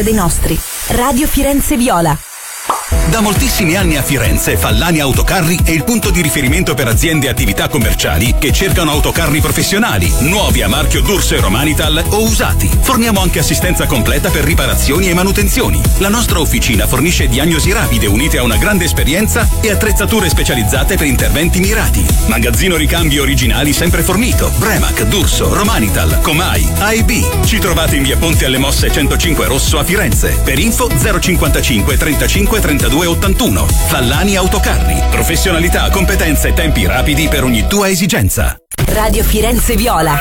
dei nostri. Radio Firenze Viola. Da moltissimi anni a Firenze, Fallani Autocarri è il punto di riferimento per aziende e attività commerciali che cercano autocarri professionali, nuovi a marchio D'Urso e Romanital o usati. Forniamo anche assistenza completa per riparazioni e manutenzioni. La nostra officina fornisce diagnosi rapide unite a una grande esperienza e attrezzature specializzate per interventi mirati. Magazzino ricambi originali sempre fornito. Premac, D'Urso, Romanital, Comai, A&B. Ci trovate in via Ponte alle Mosse 105 Rosso a Firenze. Per info 055 35 32 81. Fallani Autocarri. Professionalità, competenze e tempi rapidi per ogni tua esigenza. Radio Firenze Viola.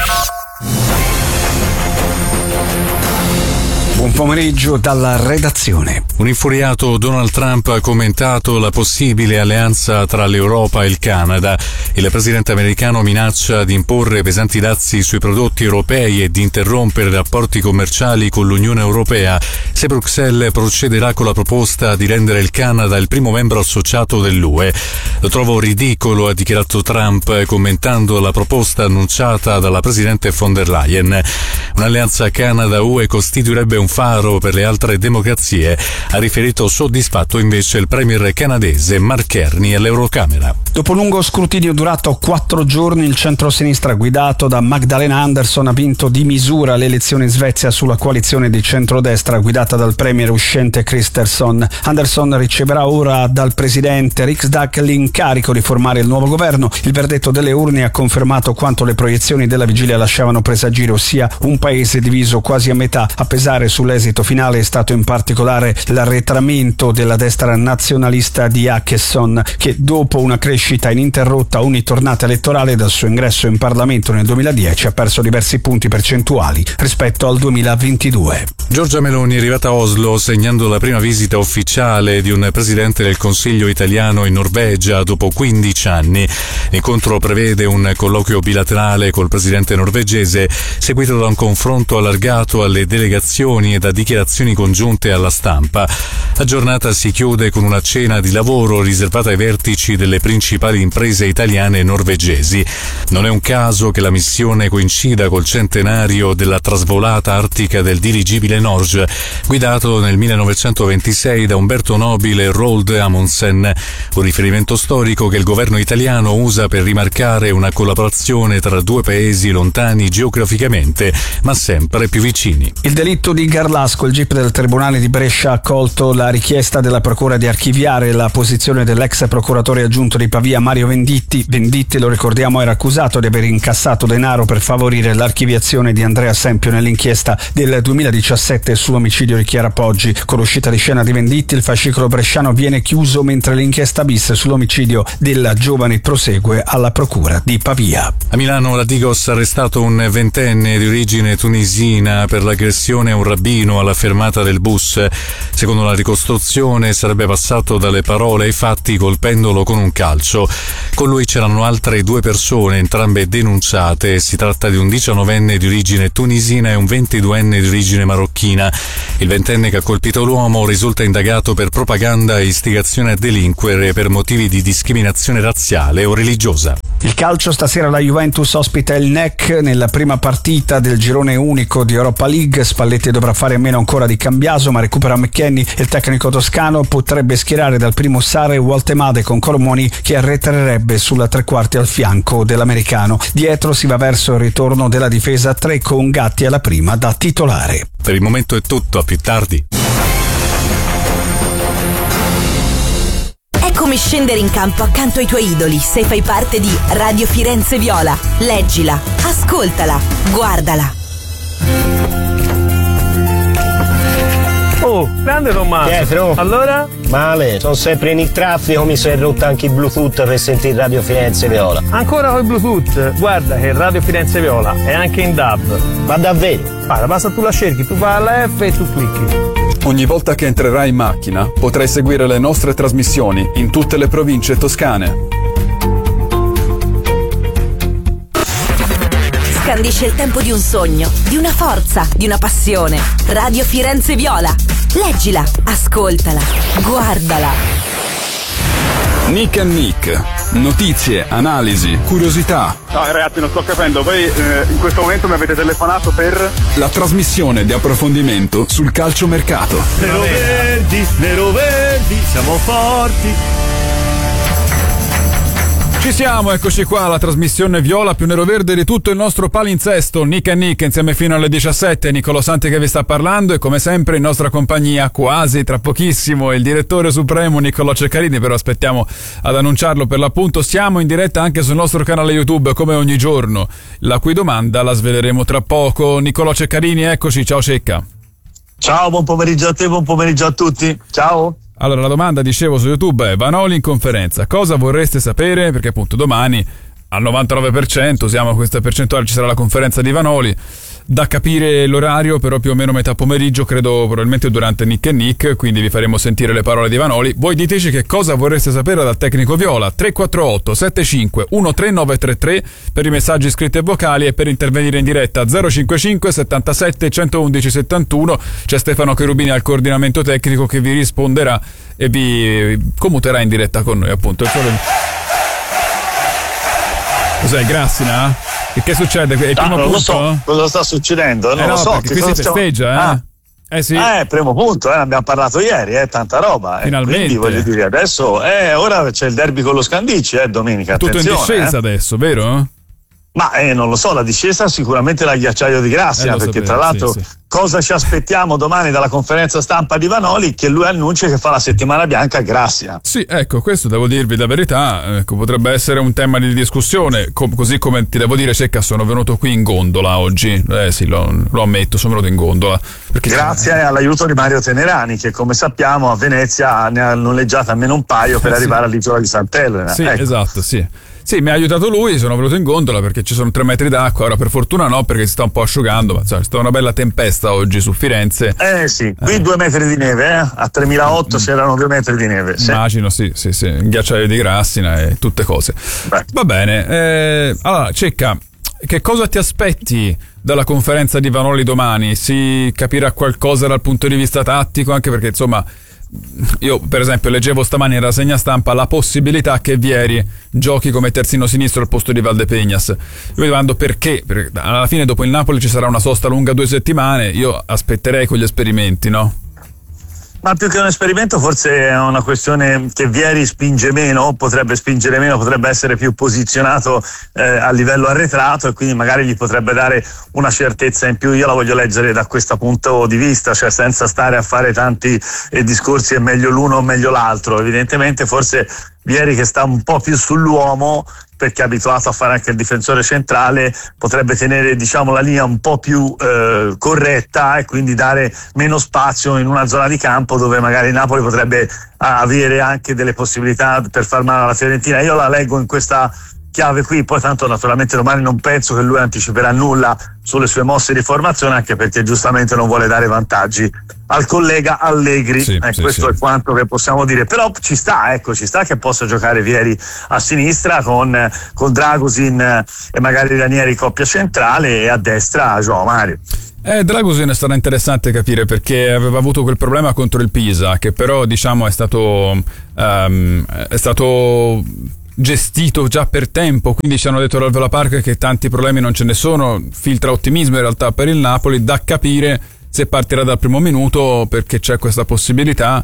Buon pomeriggio dalla redazione. Un infuriato Donald Trump ha commentato la possibile alleanza tra l'Europa e il Canada. Il presidente americano minaccia di imporre pesanti dazi sui prodotti europei e di interrompere rapporti commerciali con l'Unione Europea se Bruxelles procederà con la proposta di rendere il Canada il primo membro associato dell'UE. Lo trovo ridicolo, ha dichiarato Trump commentando la proposta annunciata dalla presidente von der Leyen. Un'alleanza Canada-UE costituirebbe un faro per le altre democrazie, ha riferito soddisfatto invece il premier canadese Mark Carney all'Eurocamera. Dopo un lungo scrutinio durato 4 giorni, il centrosinistra guidato da Magdalena Andersson ha vinto di misura le elezioni in Svezia sulla coalizione di centrodestra guidata dal premier uscente Kristersson. Andersson riceverà ora dal presidente Riksdag l'incarico di formare il nuovo governo. Il verdetto delle urne ha confermato quanto le proiezioni della vigilia lasciavano presagire, ossia un paese diviso quasi a metà. A pesare sull'esito finale è stato in particolare l'arretramento della destra nazionalista di Åkesson, che dopo una crescita ininterrotta ogni tornata elettorale dal suo ingresso in Parlamento nel 2010 ha perso diversi punti percentuali rispetto al 2022. Giorgia Meloni è arrivata a Oslo segnando la prima visita ufficiale di un presidente del Consiglio italiano in Norvegia dopo 15 anni. L'incontro prevede un colloquio bilaterale col presidente norvegese seguito da un confronto allargato alle delegazioni e da dichiarazioni congiunte alla stampa. La giornata si chiude con una cena di lavoro riservata ai vertici delle principali imprese italiane e norvegesi. Non è un caso che la missione coincida col centenario della trasvolata artica del dirigibile Norge, guidato nel 1926 da Umberto Nobile e Roald Amundsen, un riferimento storico che il governo italiano usa per rimarcare una collaborazione tra due paesi lontani geograficamente, ma sempre più vicini. Il delitto di Garlasco, il GIP del Tribunale di Brescia ha accolto la richiesta della Procura di archiviare la posizione dell'ex procuratore aggiunto di Pavia Mario Venditti. Venditti, lo ricordiamo, era accusato di aver incassato denaro per favorire l'archiviazione di Andrea Sempio nell'inchiesta del 2017 sull'omicidio di Chiara Poggi. Con l'uscita di scena di Venditti, il fascicolo bresciano viene chiuso mentre l'inchiesta bis sull'omicidio della giovane prosegue alla Procura di Pavia. A Milano la Digos ha arrestato un ventenne di origine tunisina per l'aggressione a un rabbino alla fermata del bus. Secondo la ricostruzione sarebbe passato dalle parole ai fatti colpendolo con un calcio. Con lui c'erano altre 2 persone, entrambe denunciate. Si tratta di un 19enne di origine tunisina e un 22enne di origine marocchina. Il ventenne che ha colpito l'uomo risulta indagato per propaganda e istigazione a delinquere per motivi di discriminazione razziale o religiosa. Il calcio, stasera la Juventus ospita il NEC nella prima partita del girone unico di Europa League. Spalletti dovrà fare a meno ancora di Cambiaso, ma recupera McKennie e il tecnico toscano potrebbe schierare dal primo Sare Woltemade con Cormoni, che arretrerebbe sulla tre quarti al fianco dell'americano. Dietro si va verso il ritorno della difesa a 3 con Gatti alla prima da titolare. Per il momento è tutto, a più tardi. È come scendere in campo accanto ai tuoi idoli se fai parte di Radio Firenze Viola. Leggila, ascoltala, guardala. Oh, grande Tommaso. Pietro. Allora? Male, sono sempre in il traffico, mi si è rotto anche il Bluetooth per sentire Radio Firenze Viola. Ancora con il Bluetooth? Guarda che Radio Firenze Viola è anche in DAB. Ma davvero? Guarda, basta tu la cerchi, tu fai la F e tu clicchi. Ogni volta che entrerai in macchina potrai seguire le nostre trasmissioni in tutte le province toscane. Scandisce il tempo di un sogno, di una forza, di una passione. Radio Firenze Viola. Leggila, ascoltala, guardala. Nick and Nick, Notizie, analisi, curiosità. No ragazzi, non sto capendo, voi in questo momento mi avete telefonato per... La trasmissione di approfondimento sul calciomercato. Nero Verdi, siamo forti. Ci siamo, eccoci qua, la trasmissione viola più nero verde di tutto il nostro palinsesto. Nick e Nick insieme fino alle 17. Nicolò Santi che vi sta parlando e come sempre in nostra compagnia, quasi tra pochissimo, il direttore supremo Niccolò Ceccarini, però aspettiamo ad annunciarlo per l'appunto. Siamo in diretta anche sul nostro canale YouTube come ogni giorno, la cui domanda la sveleremo tra poco. Niccolò Ceccarini, eccoci, ciao Cecca. Ciao, buon pomeriggio a te, buon pomeriggio a tutti, ciao. Allora, la domanda, dicevo, su YouTube è: Vanoli in conferenza, cosa vorreste sapere? Perché appunto domani al 99% usiamo questa percentuale, ci sarà la conferenza di Vanoli. Da capire l'orario, però più o meno metà pomeriggio, credo probabilmente durante Nick e Nick, quindi vi faremo sentire le parole di Vanoli. Voi diteci che cosa vorreste sapere dal tecnico viola. 348 75 13933 per i messaggi scritti e vocali, e per intervenire in diretta 055 77 111 71. C'è Stefano Cherubini al coordinamento tecnico che vi risponderà e vi commuterà in diretta con noi, appunto. Cos'è, Grassina? Che succede? È il primo non punto? lo so cosa sta succedendo, non lo so. Perché qui si festeggia, sì. Primo punto, ne abbiamo parlato ieri, tanta roba. Finalmente. Quindi voglio dire, adesso ora c'è il derby con lo Scandicci, domenica. Tutto in discesa adesso, vero? Ma non lo so, la discesa sicuramente la ghiacciaio di Grazia, perché sapevo, tra l'altro sì. Cosa ci aspettiamo domani dalla conferenza stampa di Vanoli? Che lui annuncia che fa la settimana bianca a Grazia. Sì, ecco, questo devo dirvi la verità, ecco, potrebbe essere un tema di discussione, così come ti devo dire, Cecca, sono venuto qui in gondola oggi, sì, lo ammetto, sono venuto in gondola. Grazie all'aiuto di Mario Tenerani, che come sappiamo a Venezia ne ha noleggiato almeno un paio per arrivare all'isola di Sant'Elena. Sì, ecco. Esatto, sì. Sì, mi ha aiutato lui, sono venuto in gondola perché ci sono 3 metri d'acqua, ora per fortuna no, perché si sta un po' asciugando, ma c'è stata una bella tempesta oggi su Firenze. Sì, qui 2 metri di neve, a 3008 c'erano 2 metri di neve. Sì. Immagino, sì, un ghiacciaio di Grassina e tutte cose. Beh. Va bene, allora Cecca, che cosa ti aspetti dalla conferenza di Vanoli domani? Si capirà qualcosa dal punto di vista tattico, anche perché insomma... Io per esempio leggevo stamani in rassegna stampa la possibilità che Vieri giochi come terzino sinistro al posto di Valdepegnas. Io mi domando perché alla fine dopo il Napoli ci sarà una sosta lunga 2 settimane, io aspetterei con gli esperimenti, no? Ma più che un esperimento forse è una questione che Vieri spinge meno, potrebbe spingere meno, potrebbe essere più posizionato a livello arretrato, e quindi magari gli potrebbe dare una certezza in più. Io la voglio leggere da questo punto di vista, cioè senza stare a fare tanti discorsi è meglio l'uno o meglio l'altro. Evidentemente forse Vieri, che sta un po' più sull'uomo perché è abituato a fare anche il difensore centrale, potrebbe tenere la linea un po' più corretta e quindi dare meno spazio in una zona di campo dove magari il Napoli potrebbe avere anche delle possibilità per far male alla Fiorentina. Io la leggo in questa chiave qui, poi tanto naturalmente domani non penso che lui anticiperà nulla sulle sue mosse di formazione, anche perché giustamente non vuole dare vantaggi al collega Allegri. Questo è quanto che possiamo dire, però ci sta che possa giocare Vieri a sinistra con Dragusin e magari Ranieri coppia centrale, e a destra João Mario. Dragusin sarà interessante capire, perché aveva avuto quel problema contro il Pisa, che però è stato gestito già per tempo, quindi ci hanno detto all'Alvela Park che tanti problemi non ce ne sono, filtra ottimismo in realtà per il Napoli, da capire se partirà dal primo minuto, perché c'è questa possibilità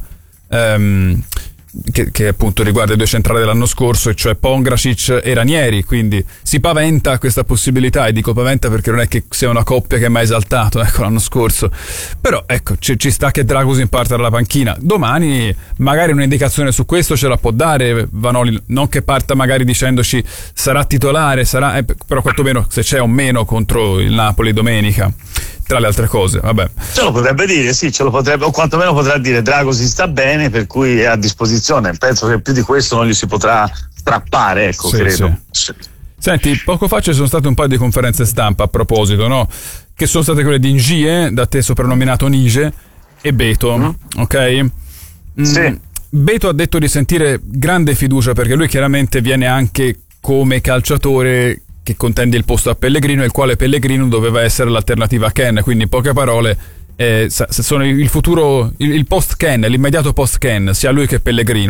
che appunto riguarda i 2 centrali dell'anno scorso, e cioè Pongracic e Ranieri, quindi si paventa questa possibilità, e dico paventa perché non è che sia una coppia che è mai esaltato l'anno scorso, però ecco ci sta che Dragusin parta dalla panchina. Domani magari un'indicazione su questo ce la può dare Vanoli, non che parta magari dicendoci sarà titolare, però quantomeno se c'è o meno contro il Napoli domenica, tra le altre cose, vabbè. Ce lo potrebbe dire, sì, ce lo potrebbe, o quantomeno potrà dire Dragosin sta bene, per cui è a disposizione. Penso che più di questo non gli si potrà strappare, ecco, credo. Sì. Senti, poco fa ci sono state un paio di conferenze stampa a proposito, no? Che sono state quelle di Ngie, da te soprannominato Nige, e Beto, ok? Sì. Beto ha detto di sentire grande fiducia, perché lui chiaramente viene anche come calciatore che contende il posto a Pellegrino, il quale Pellegrino doveva essere l'alternativa a Ken, quindi in poche parole sono il futuro, il post Ken, l'immediato post Ken, sia lui che Pellegrino.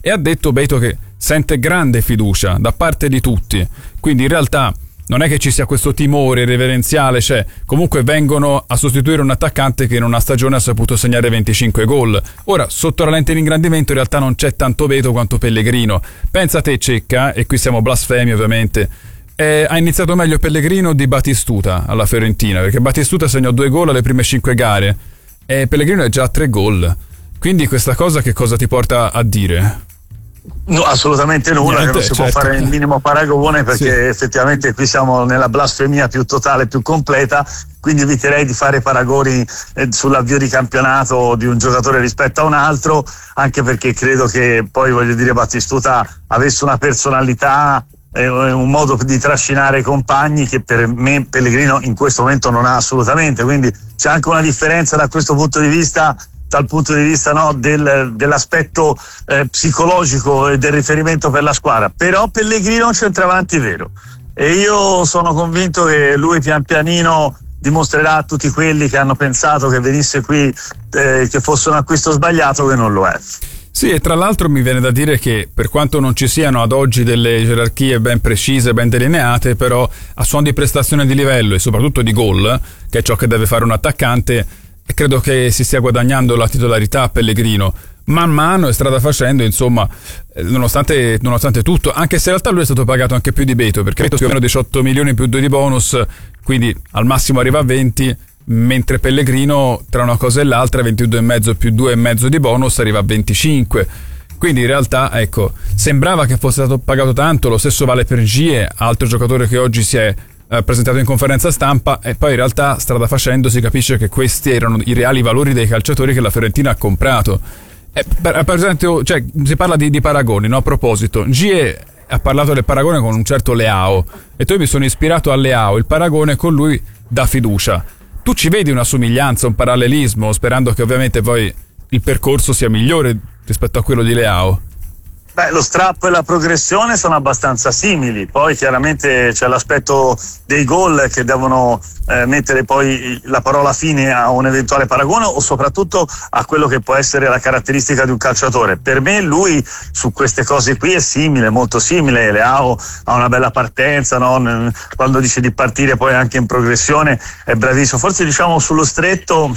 e ha detto Beto che sente grande fiducia da parte di tutti, quindi in realtà non è che ci sia questo timore reverenziale, cioè comunque vengono a sostituire un attaccante che in una stagione ha saputo segnare 25 gol. Ora, sotto la lente di ingrandimento in realtà non c'è tanto Beto quanto Pellegrino. Pensa te, Cecca, e qui siamo blasfemi ovviamente, ha iniziato meglio Pellegrino di Batistuta alla Fiorentina, perché Batistuta segnò 2 gol alle prime 5 gare e Pellegrino è già a 3 gol. Quindi questa cosa che cosa ti porta a dire? No, assolutamente nulla. Niente, che non si può fare il minimo paragone, perché effettivamente qui siamo nella blasfemia più totale, più completa, quindi eviterei di fare paragoni sull'avvio di campionato di un giocatore rispetto a un altro, anche perché credo che poi, voglio dire, Batistuta avesse una personalità e un modo di trascinare i compagni che per me Pellegrino in questo momento non ha assolutamente, quindi c'è anche una differenza da questo punto di vista, dal punto di vista dell'aspetto psicologico e del riferimento per la squadra. Però Pellegrino è un centravanti vero e io sono convinto che lui pian pianino dimostrerà a tutti quelli che hanno pensato che venisse qui che fosse un acquisto sbagliato che non lo è. Sì, e tra l'altro mi viene da dire che per quanto non ci siano ad oggi delle gerarchie ben precise, ben delineate, però a suon di prestazione di livello e soprattutto di gol, che è ciò che deve fare un attaccante, credo che si stia guadagnando la titolarità a Pellegrino man mano e strada facendo, insomma, nonostante tutto, anche se in realtà lui è stato pagato anche più di Beto, perché Beto più o meno 18 milioni più 2 di bonus, quindi al massimo arriva a 20, mentre Pellegrino tra una cosa e l'altra 22,5 più 2,5 di bonus arriva a 25. Quindi in realtà, ecco, sembrava che fosse stato pagato tanto. Lo stesso vale per Gie, altro giocatore che oggi si è presentato in conferenza stampa, e poi in realtà strada facendo si capisce che questi erano i reali valori dei calciatori che la Fiorentina ha comprato. Per esempio, cioè, si parla di paragoni, no? A proposito, Gie ha parlato del paragone con un certo Leao e tu mi sono ispirato a Leao, il paragone con lui dà fiducia. Tu ci vedi una somiglianza, un parallelismo, sperando che ovviamente poi il percorso sia migliore rispetto a quello di Leao? Beh, lo strappo e la progressione sono abbastanza simili, poi chiaramente c'è l'aspetto dei gol che devono mettere poi la parola fine a un eventuale paragone o soprattutto a quello che può essere la caratteristica di un calciatore. Per me lui su queste cose qui è simile, molto simile. Leao ha una bella partenza, no? Quando dice di partire poi anche in progressione è bravissimo, forse diciamo sullo stretto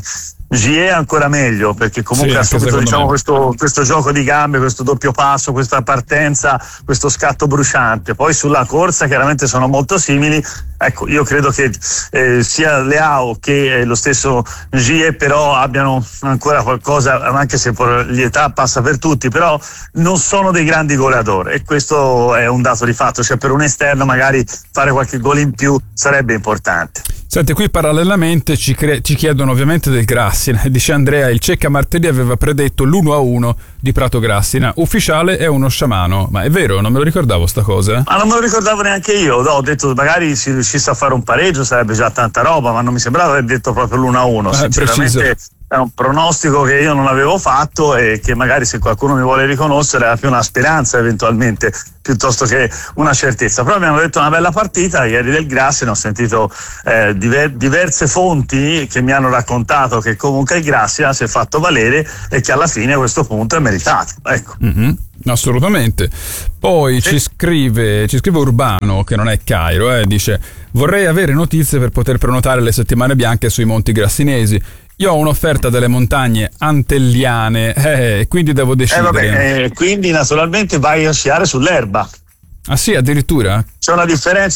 Gie è ancora meglio, perché comunque sì, ha subito, diciamo, questo gioco di gambe, questo doppio passo, questa partenza, questo scatto bruciante. Poi sulla corsa chiaramente sono molto simili. Ecco, io credo che sia Leao che lo stesso Gie però abbiano ancora qualcosa, anche se l'età passa per tutti, però non sono dei grandi goleador, e questo è un dato di fatto. Cioè, per un esterno magari fare qualche gol in più sarebbe importante. Senti, qui parallelamente ci chiedono ovviamente del Grassina. Dice Andrea, il Cecca martedì aveva predetto l'1-1 di Prato Grassina, ufficiale è uno sciamano. Ma è vero, non me lo ricordavo sta cosa? Ma non me lo ricordavo neanche io, no, ho detto magari si riuscisse a fare un pareggio sarebbe già tanta roba, ma non mi sembrava aver detto proprio l'1-1, sinceramente. Preciso. È un pronostico che io non avevo fatto e che magari, se qualcuno mi vuole riconoscere, era più una speranza eventualmente piuttosto che una certezza. Però abbiamo detto una bella partita ieri del Grassina. Ho sentito diverse fonti che mi hanno raccontato che comunque il Grassina si è fatto valere e che alla fine a questo punto è meritato, ecco. Assolutamente. Poi ci scrive Urbano, che non è Cairo, dice: vorrei avere notizie per poter prenotare le settimane bianche sui Monti Grassinesi. Io ho un'offerta delle montagne antelliane, quindi devo decidere. Quindi naturalmente vai a sciare sull'erba. Ah sì, addirittura? C'è una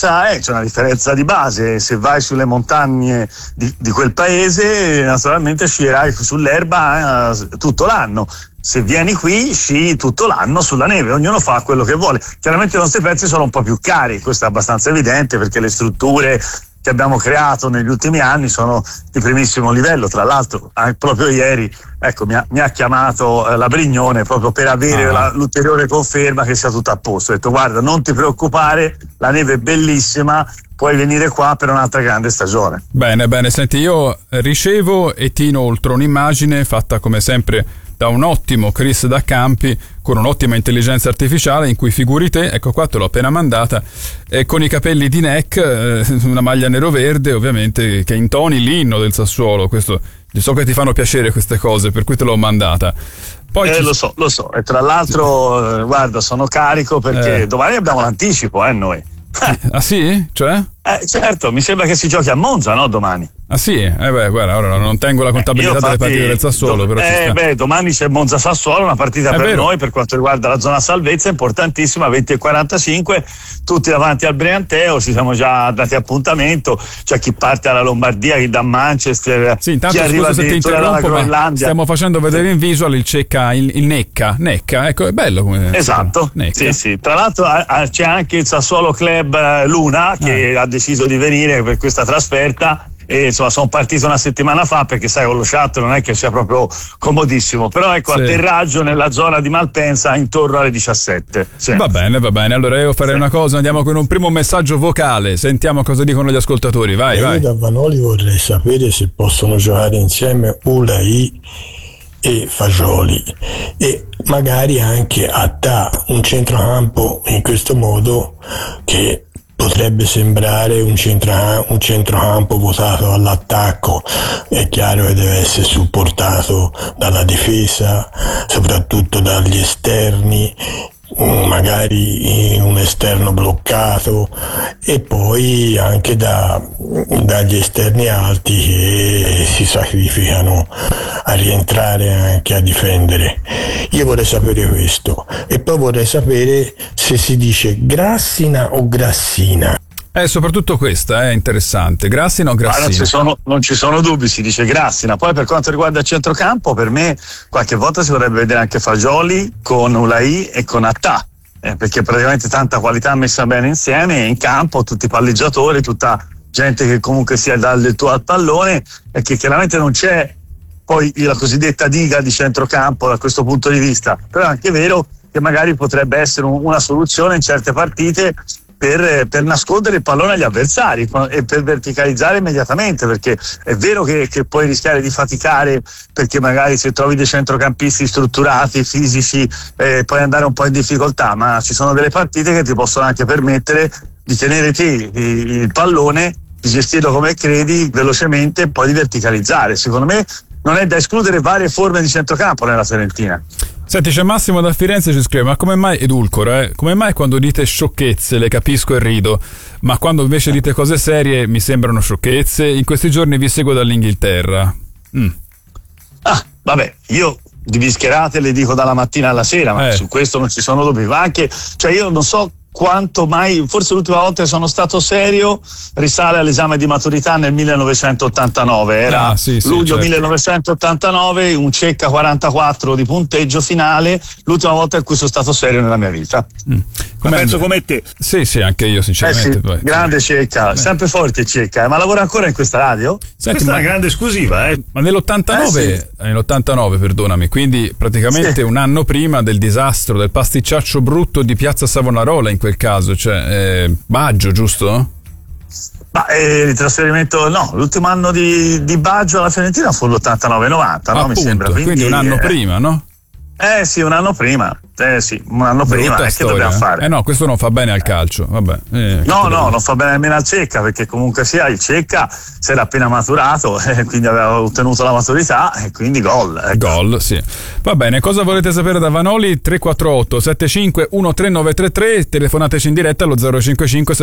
differenza di base. Se vai sulle montagne di quel paese, naturalmente scierai sull'erba tutto l'anno. Se vieni qui, sci tutto l'anno sulla neve, ognuno fa quello che vuole. Chiaramente i nostri prezzi sono un po' più cari, questo è abbastanza evidente, perché le strutture che abbiamo creato negli ultimi anni sono di primissimo livello. Tra l'altro proprio ieri, ecco, mi ha chiamato la Brignone proprio per avere l'ulteriore conferma che sia tutto a posto. Ho detto: guarda, non ti preoccupare, la neve è bellissima, puoi venire qua per un'altra grande stagione. Bene, senti, io ricevo e ti inoltro un'immagine fatta come sempre da un ottimo Chris da Campi, con un'ottima intelligenza artificiale, in cui figuri te, ecco qua, te l'ho appena mandata, con i capelli di neck, una maglia nero-verde ovviamente, che intoni l'inno del Sassuolo. Questo, so che ti fanno piacere queste cose, per cui te l'ho mandata. Poi lo so. E tra l'altro, guarda, sono carico perché domani abbiamo l'anticipo, noi. Ah sì? Cioè? Certo, mi sembra che si giochi a Monza, no? Domani. Ah sì? Guarda, ora non tengo la contabilità delle partite del Sassuolo, però ci sta. Domani c'è Monza-Sassuolo, una partita per noi per quanto riguarda la zona salvezza importantissima, 20:45, tutti davanti al Brianteo, ci siamo già dati appuntamento, c'è chi parte alla Lombardia, chi da Manchester, sì, intanto, chi arriva addirittura dalla Groenlandia. Stiamo facendo vedere in visual il Cecca, il Necca, ecco, è bello come. Esatto, Necca. Sì. Tra l'altro c'è anche il Sassuolo Club Luna che ha deciso di venire per questa trasferta. E insomma sono partito una settimana fa perché sai con lo shuttle non è che sia proprio comodissimo, però ecco, atterraggio nella zona di Malpensa intorno alle 17. Sì. Va bene, allora io farei una cosa, andiamo con un primo messaggio vocale, sentiamo cosa dicono gli ascoltatori, vai. Io da Vanoli vorrei sapere se possono giocare insieme Ulai e Fagioli e magari anche Attà, un centrocampo in questo modo che potrebbe sembrare un centrocampo votato all'attacco. È chiaro che deve essere supportato dalla difesa, soprattutto dagli esterni, magari un esterno bloccato, e poi anche dagli esterni alti che si sacrificano a rientrare anche a difendere. Io vorrei sapere questo, e poi vorrei sapere se si dice Grassina o Grassina. Soprattutto questa è interessante. Grassina o Grassina? Non ci sono dubbi, si dice Grassina. Poi per quanto riguarda il centrocampo, per me qualche volta si vorrebbe vedere anche Fagioli con Ulai e con Attà, perché praticamente tanta qualità messa bene insieme in campo, tutti palleggiatori, tutta gente che comunque sia dal tuo al pallone, e che chiaramente non c'è poi la cosiddetta diga di centrocampo da questo punto di vista, però è anche vero che magari potrebbe essere una soluzione in certe partite per nascondere il pallone agli avversari e per verticalizzare immediatamente, perché è vero che puoi rischiare di faticare, perché magari se trovi dei centrocampisti strutturati, fisici, puoi andare un po' in difficoltà, ma ci sono delle partite che ti possono anche permettere di tenere te il pallone, di gestirlo come credi velocemente e poi di verticalizzare. Secondo me non è da escludere varie forme di centrocampo nella Fiorentina. Senti, c'è Massimo da Firenze, ci scrive: ma come mai, edulcora, come mai quando dite sciocchezze le capisco e rido, ma quando invece dite cose serie mi sembrano sciocchezze? In questi giorni vi seguo dall'Inghilterra. Vabbè, io di bischerate le dico dalla mattina alla sera, ma su questo non ci sono dubbi. Ma anche, cioè io non so quanto mai, forse l'ultima volta che sono stato serio risale all'esame di maturità nel 1989, era luglio 1989, un Cecca 44 di punteggio finale, l'ultima volta in cui sono stato serio nella mia vita. Penso come te. Sì, anche io sinceramente. Grande Cecca, sempre forte Cecca, ma lavora ancora in questa radio? Questa è una grande esclusiva, Ma nell'89, perdonami, quindi praticamente un anno prima del disastro del pasticciaccio brutto di Piazza Savonarola, in quel caso, cioè Baggio, giusto? Ma il trasferimento, l'ultimo anno di Baggio alla Fiorentina fu l'89-90, no? Mi sembra. Quindi un anno prima, no? Sì, un anno prima. Un anno prima, che dobbiamo fare? No, questo non fa bene al calcio, vabbè. No, non fa bene nemmeno al Cecca, perché comunque sia il Cecca si era appena maturato, quindi aveva ottenuto la maturità e quindi gol. Gol, sì. Va bene, cosa volete sapere da Vanoli? 348 75 13933, telefonateci in diretta allo 055